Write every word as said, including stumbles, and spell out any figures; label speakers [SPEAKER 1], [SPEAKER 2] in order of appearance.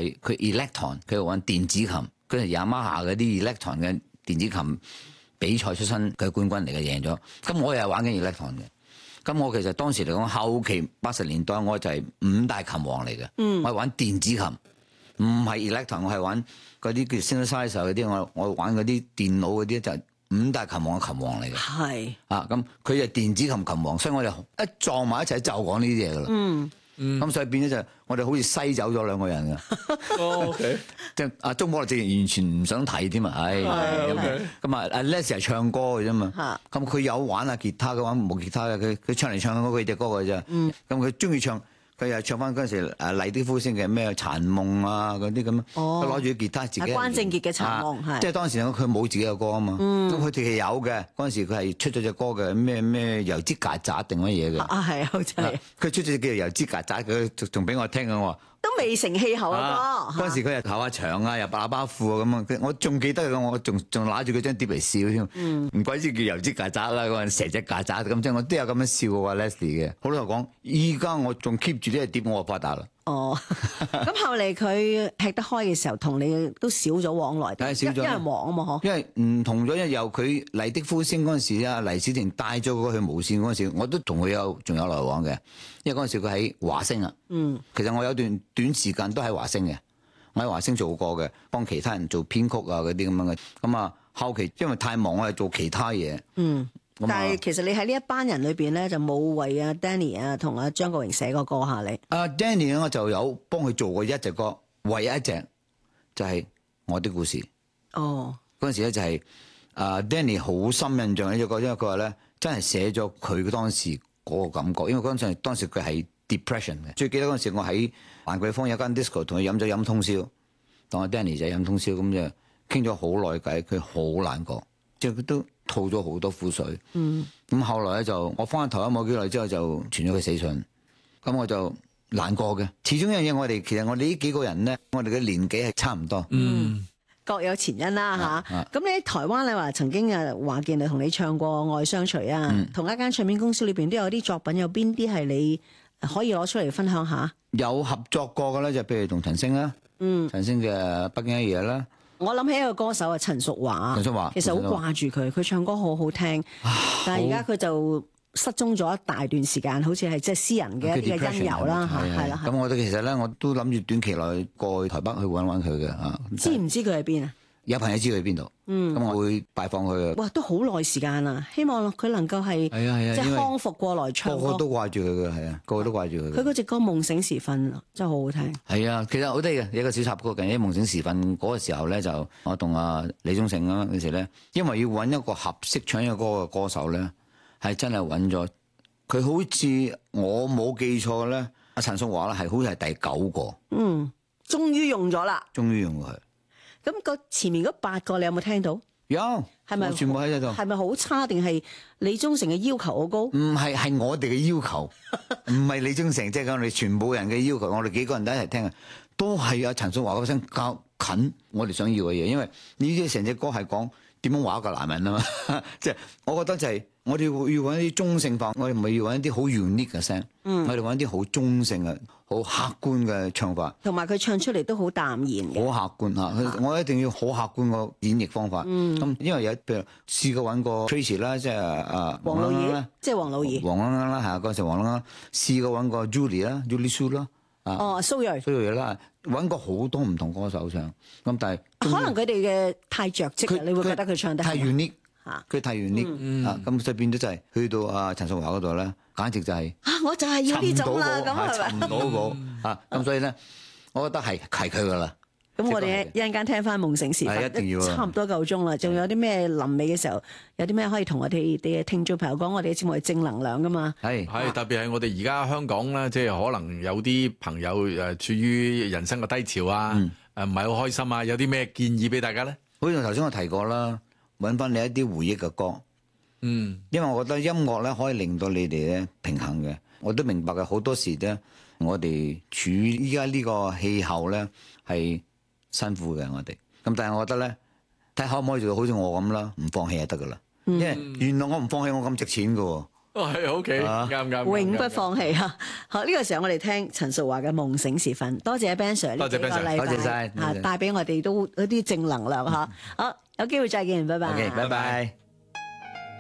[SPEAKER 1] 係佢 Electron，佢玩電子琴，佢係 Yamaha 嗰啲 Electron 嘅電子琴比賽出身嘅冠軍嚟嘅，贏咗。咁我又係玩緊 Electron 嘅。咁我其實當時嚟講，後期八十年代我就係五大琴王嚟嘅。嗯、我係玩電子琴，唔係 Electron，我係玩嗰啲叫 synthesizer 嗰啲，我我玩嗰啲電腦嗰啲就係五大琴王嘅琴王嚟嘅。係啊，咁佢就電子琴琴王，所以我哋一撞埋一齊就講呢啲嘢噶啦。嗯。咁、嗯、所以變咗就我哋好似篩走咗兩個人嘅。哦 OK， 即係阿鍾保羅直情完全唔想睇添啊！唉，咁啊，阿 Les 係唱歌嘅啫嘛。咁佢有玩下吉他嘅話，冇吉他嘅，佢佢唱嚟唱去嗰幾隻歌嘅啫。咁佢中意唱，佢又唱翻嗰陣時誒麗的呼聲嘅咩殘夢啊嗰啲咁。佢攞住吉他自己。關正傑嘅殘夢係。即係當時佢冇自己嘅歌啊嘛。咁佢哋係有嘅，嗰陣時佢係出咗隻歌嘅，咩咩油脂曱甴定乜嘢嘅。啊係啊，好似係。佢出咗隻叫油脂曱甴，佢仲仲俾我聽嘅我。都未成氣候啊！嗰陣時佢又跑下場啊，又喇叭褲啊咁啊！我仲記得我仲仲揦住佢張碟嚟笑添。唔、嗯、怪之叫油脂曱甴啦，嗰陣成隻曱甴咁即係我都有咁樣笑過 Leslie 嘅。好多人講，依家我仲 keep 住呢隻碟，我就發達啦。哦，咁後嚟佢吃得開嘅時候，同你都少咗往來，但係少咗，因為忙啊嘛，嗬。因為唔同咗，因為由佢麗的呼聲嗰陣時啊，黎小田帶咗佢去無線嗰陣時，我都同佢有仲有來往嘅。因為嗰陣時佢喺華星啊，嗯，其實我有段短時間都喺華星嘅，我喺華星做過嘅，幫其他人做編曲啊嗰啲咁樣嘅。咁啊，後期因為太忙，我係做其他嘢。嗯。但係其實你喺呢一班人裏邊咧，就冇為阿 Danny 啊同阿張國榮寫過歌下你。阿 Danny 咧，我就有幫佢做過一隻歌，唯一一隻就係、是《我的故事》。哦，嗰陣時咧就係阿 Danny 好深印象呢隻歌，因為佢話咧真係寫咗佢當時嗰個感覺，因為嗰陣時當時佢係 depression 嘅。最記得嗰陣時我喺蘭桂坊有間 disco 同佢飲咗飲通宵，同阿 Danny 就飲通宵，咁就傾咗好耐偈，佢好難過，即係佢都吐咗好多苦水。嗯，咁後來咧就我翻台灣冇幾耐之後就傳咗佢死訊，咁我就難過嘅。始終一樣嘢，我哋其實我哋呢幾個人咧，我哋嘅年紀係差唔多。嗯，各有前因啦吓。咁、啊啊、你喺台灣你話曾經啊華健啊同你唱過《愛相隨》啊，嗯、同一間唱片公司裏邊都有啲作品，有邊啲係你可以攞出嚟分享下？有合作過嘅咧，就譬如同陳星啦，嗯，陳星嘅《北京一夜》啦。我諗起一個歌手啊，陳淑華。陳淑華其實好掛住佢，佢唱歌好好聽，但係而家佢就失蹤咗一大段時間，好似係即係私人嘅一啲嘅因由啦嚇，係啦。咁我哋其實咧，我都諗住短期內過去台北去揾揾佢嘅嚇。知唔知佢喺邊啊？有朋友知佢喺邊度，嗯，咁我會拜訪佢。哇，都好耐時間啦，希望佢能夠係係啊係啊，即係康復過來唱歌。個個都掛住佢嘅，係啊，個個都掛住佢。佢嗰隻歌《夢醒時分》真係好好聽。係啊，其實好得意嘅，有一個小插曲嘅。喺《夢醒時分》嗰個時候咧，就我同阿李宗盛啊嗰時咧，因為要揾一個合適唱呢個歌嘅歌手咧，係真係揾咗。佢好似我冇記錯咧，阿陳淑華咧係好似係第九個。嗯，終於用咗啦。終於用佢。咁個前面嗰八個你有冇聽到？有，係咪全部喺度？係咪好差定係李宗盛嘅要求好高？唔係，係我哋嘅要求，唔係李宗盛，即係我哋全部人嘅要求。我哋幾個人都一齊聽啊，都係阿陳淑華嗰聲較近我哋想要嘅嘢，因為呢啲成隻歌係講點樣話一個男人啊嘛，即係我覺得就係我哋要揾啲中性化，我哋唔係要揾啲好 unique 嘅聲，嗯、我哋揾啲好中性嘅、好客觀嘅唱法，同埋佢唱出嚟都好淡然嘅，好客觀嚇。啊、我一定要好客觀個演繹方法。咁、嗯、因為有譬如試過揾過 Tracy 啦，即係啊黃老二，即係黃老二，黃鶯鶯啦嚇，嗰陣時黃鶯鶯試過揾過 Julie 啦 ，Julie Sue 啦。哦，蘇芮，蘇芮啦，揾過好多唔同歌手唱，咁但係可能佢哋嘅太着跡，你會覺得佢唱得太 unique 嚇，佢太 unique 嚇，咁所以變咗就係去到阿陳淑華嗰度咧，簡直就係啊，我就係要呢種啦，咁係咪？尋唔到寶嚇，咁所以咧，我覺得係係佢噶啦。咁我哋一陣間聽翻《夢醒時分》，一定要差唔多夠鐘啦。仲有啲咩臨尾嘅時候，有啲咩可以同我哋啲聽眾朋友講？我哋嘅節目係正能量噶嘛？係係，特別係我哋而家香港咧，即係可能有啲朋友誒處於人生嘅低潮啊，誒唔係好開心啊，有啲咩建議俾大家咧？好似頭先我提過啦，揾翻你一啲回憶嘅歌，嗯，因為我覺得音樂咧可以令到你哋咧平衡嘅。我都明白嘅，好多時咧，我哋處於依家呢個氣候咧係辛苦嘅，我哋咁，但係我覺得咧，睇可唔可以做到好似我咁啦，唔放棄就得噶啦。因為原來我唔放棄，我咁值錢噶。
[SPEAKER 2] 哦，係 OK，啱啱，
[SPEAKER 3] 永不放棄嚇。好，呢個時候我哋聽陳淑華嘅《夢醒時分》，多謝 Ben Sir 呢幾個禮拜，
[SPEAKER 1] 多謝晒，
[SPEAKER 3] 嚇帶俾我哋都一啲正能量嚇。好，有機會再見，拜拜。
[SPEAKER 1] OK，拜拜。